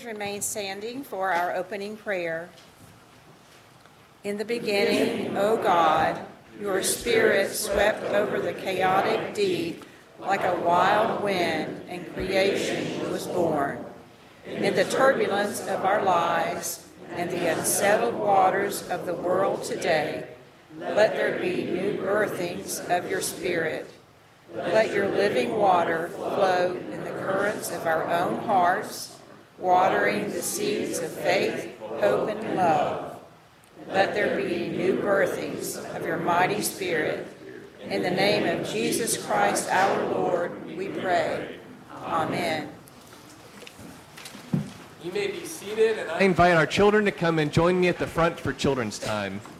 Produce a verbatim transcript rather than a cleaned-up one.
Please remain standing for our opening prayer. In the beginning, O God, your Spirit swept over the chaotic deep like a wild wind, and creation was born. In the turbulence of our lives and the unsettled waters of the world today, let there be new birthings of your Spirit. Let your living water flow in the currents of our own hearts, watering the seeds of faith, hope, and love. Let there be new birthings of your mighty Spirit. In the name of Jesus Christ our Lord, we pray. Amen. You may be seated, and I invite our children to come and join me at the front for children's time.